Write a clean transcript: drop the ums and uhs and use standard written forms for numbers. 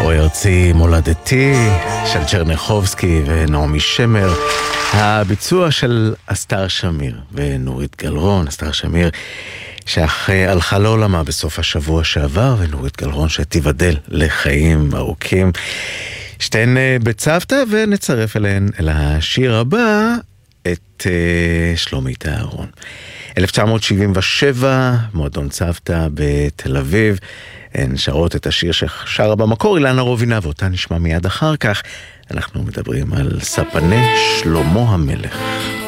אוי ארצי מולדתי של צ'רניחובסקי ונעמי שמר, הביצוע של אסתר שמיר ונורית גלרון. אסתר שמיר שהלכה לעולמה בסוף השבוע שעבר, ונורית גלרון שתיבדל לחיים ארוכים. שתיהן בצוותא, ונצרף אליהן אל השיר הבא את שלומית אהרון. 1977, מועדון צוותא בתל אביב. הן שרות את השיר ששרה במקור אילנה רובינה, ואותה נשמע מיד אחר כך. אנחנו מדברים על ספני שלמה המלך.